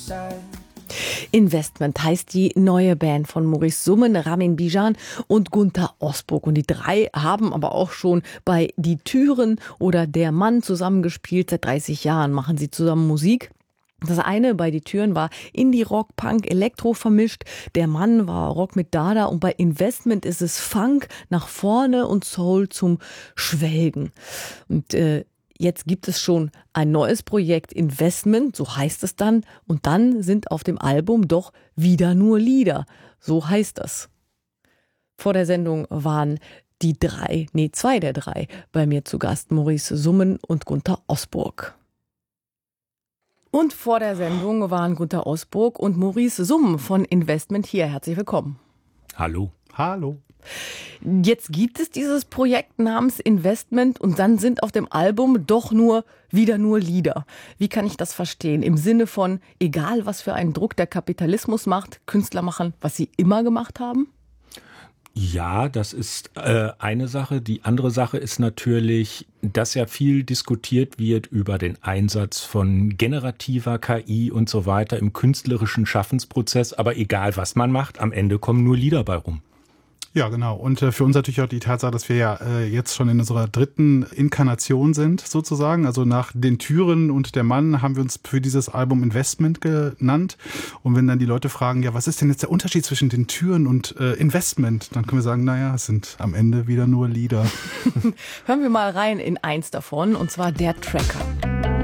Investment heißt die neue Band von Maurice Summen, Ramin Bijan und Gunter Osburg. Und die drei haben aber auch schon bei Die Türen oder Der Mann zusammengespielt. Seit 30 Jahren machen sie zusammen Musik. Das eine bei Die Türen war Indie-Rock, Punk, Elektro vermischt. Der Mann war Rock mit Dada und bei Investment ist es Funk nach vorne und Soul zum Schwelgen. Und jetzt gibt es schon ein neues Projekt, Investment, so heißt es dann. Und dann sind auf dem Album doch wieder nur Lieder. So heißt das. Vor der Sendung waren zwei der drei bei mir zu Gast, Maurice Summen und Gunter Osburg. Und vor der Sendung waren Gunter Osburg und Maurice Summen von Investment hier. Herzlich willkommen. Hallo. Hallo. Jetzt gibt es dieses Projekt namens Investment und dann sind auf dem Album doch wieder nur Lieder. Wie kann ich das verstehen? Im Sinne von, egal was für einen Druck der Kapitalismus macht, Künstler machen, was sie immer gemacht haben? Ja, das ist eine Sache. Die andere Sache ist natürlich, dass ja viel diskutiert wird über den Einsatz von generativer KI und so weiter im künstlerischen Schaffensprozess. Aber egal, was man macht, am Ende kommen nur Lieder bei rum. Ja, genau. Und für uns natürlich auch die Tatsache, dass wir ja jetzt schon in unserer dritten Inkarnation sind, sozusagen. Also nach Den Türen und Der Mann haben wir uns für dieses Album Investment genannt. Und wenn dann die Leute fragen, ja, was ist denn jetzt der Unterschied zwischen Den Türen und Investment? Dann können wir sagen, naja, es sind am Ende wieder nur Lieder. Hören wir mal rein in eins davon, und zwar Der Tracker.